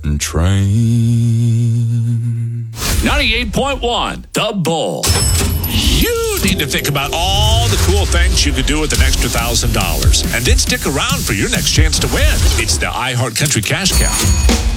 train. 98.1, The Bull. You need to think about all the cool things you could do with an extra $1,000. And then stick around for your next chance to win. It's the iHeart Country Cash Cow.